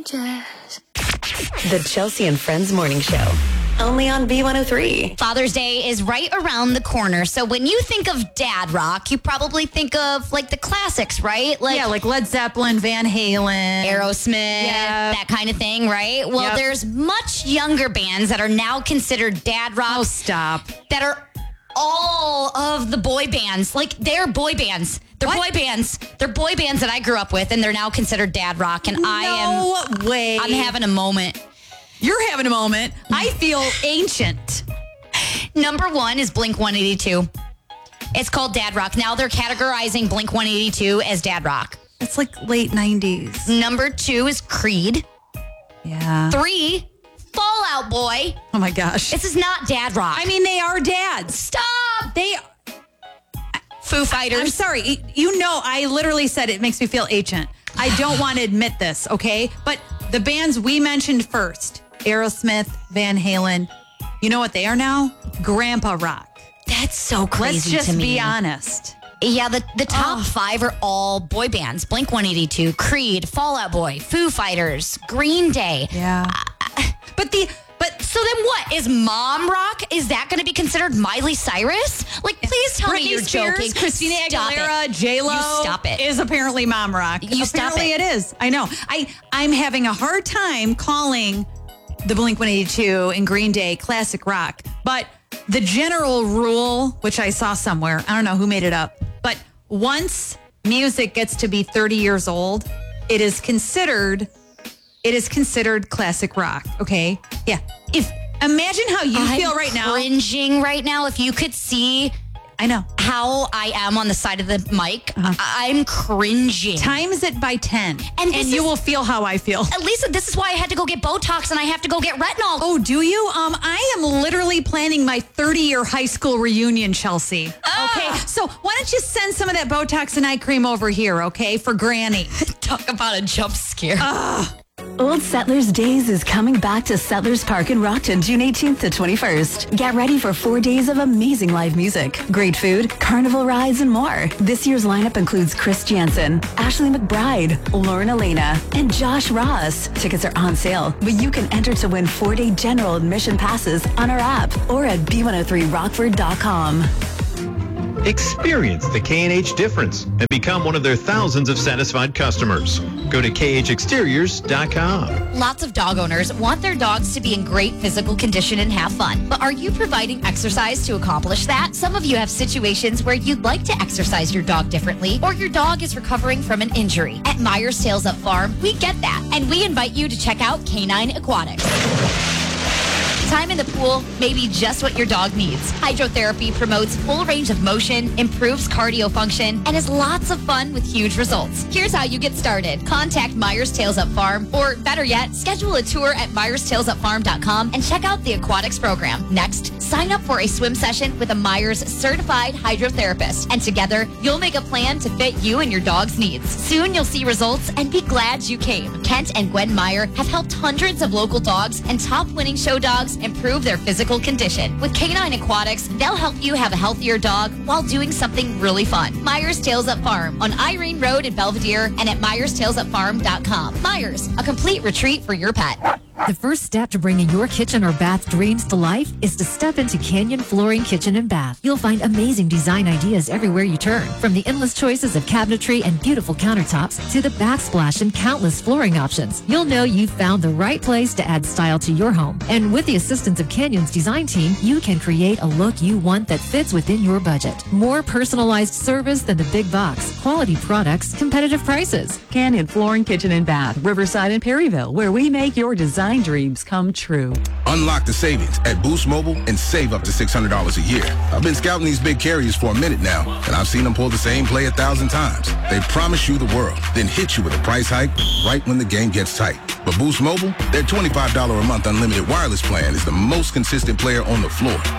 The Chelsea and Friends Morning Show. Only on B103. Father's Day is right around the corner. So when you think of dad rock, you probably think of like the classics, right? Like Led Zeppelin, Van Halen, Aerosmith, that kind of thing, right? Well, there's much younger bands that are now considered dad rock. Oh, stop. That are all of the boy bands. Like, they're boy bands. They're boy bands. They're boy bands that I grew up with, and they're now considered dad rock. And No way. I'm having a moment. You're having a moment. I feel ancient. Number one is Blink-182. It's called dad rock. Now they're categorizing Blink-182 as dad rock. It's like late 90s. Number two is Creed. Yeah. 3, Fall Out Boy. Oh my gosh. This is not dad rock. I mean, they are dads. Stop. They Foo Fighters. I'm sorry. You know, I literally said it makes me feel ancient. I don't want to admit this, okay? But the bands we mentioned first, Aerosmith, Van Halen, you know what they are now? Grandpa rock. That's so crazy. Let's to just me. be honest. Yeah, the top 5 are all boy bands. Blink-182, Creed, Fall Out Boy, Foo Fighters, Green Day. Yeah. But so then what? Is mom rock? Is that going to be considered Miley Cyrus? Like, please tell me Britney you're Spears, joking. Christina Stop Aguilera, it. J-Lo You stop it. is apparently mom rock. You stop apparently it. it is. I know. I'm having a hard time calling the Blink-182 and Green Day classic rock. But the general rule, which I saw somewhere, I don't know who made it up, but once music gets to be 30 years old, it is considered classic rock. Okay? Yeah. Imagine how you feel right now. I'm cringing right now. If you could see I know. how I am on the side of the mic, I'm cringing. Times it by 10. And you will feel how I feel. Lisa, this is why I had to go get Botox and I have to go get retinol. Oh, do you? I am literally planning my 30-year high school reunion, Chelsea. Okay, so why don't you send some of that Botox and eye cream over here, okay, for Granny? Talk about a jump scare. Old Settlers Days is coming back to Settlers Park in Rockton, June 18th to 21st. Get ready for 4 days of amazing live music, great food, carnival rides, and more. This year's lineup includes Chris Jansen, Ashley McBride, Lauren Elena, and Josh Ross. Tickets are on sale, but you can enter to win 4-day general admission passes on our app or at b103rockford.com. Experience the K&H difference and become one of their thousands of satisfied customers. Go to khexteriors.com. Lots of dog owners want their dogs to be in great physical condition and have fun. But are you providing exercise to accomplish that? Some of you have situations where you'd like to exercise your dog differently, or your dog is recovering from an injury. At Myers Tails Up Farm, we get that, and we invite you to check out Canine Aquatics. Time in the pool may be just what your dog needs. Hydrotherapy promotes full range of motion, improves cardio function, and is lots of fun with huge results. Here's how you get started. Contact Myers Tails Up Farm, or better yet, schedule a tour at myerstailsupfarm.com and check out the aquatics program. Next, sign up for a swim session with a Myers certified hydrotherapist, and together you'll make a plan to fit you and your dog's needs. Soon you'll see results and be glad you came. Kent and Gwen Meyer have helped hundreds of local dogs and top winning show dogs improve their physical condition. With Canine Aquatics, they'll help you have a healthier dog while doing something really fun. Myers Tails Up Farm on Irene Road in Belvedere and at myerstailsupfarm.com. Myers, a complete retreat for your pet. The first step to bringing your kitchen or bath dreams to life is to step into Canyon Flooring Kitchen and Bath. You'll find amazing design ideas everywhere you turn, from the endless choices of cabinetry and beautiful countertops to the backsplash and countless flooring options. You'll know you've found the right place to add style to your home. And with the assistance of Canyon's design team, you can create a look you want that fits within your budget. More personalized service than the big box, quality products, competitive prices. Canyon Flooring Kitchen and Bath, Riverside and Perryville, where we make your design dreams come true. Unlock the savings at Boost Mobile and save up to $600 a year. I've been scouting these big carriers for a minute now, and I've seen them pull the same play 1,000 times. They promise you the world, then hit you with a price hike right when the game gets tight. But Boost Mobile, their $25 a month unlimited wireless plan is the most consistent player on the floor.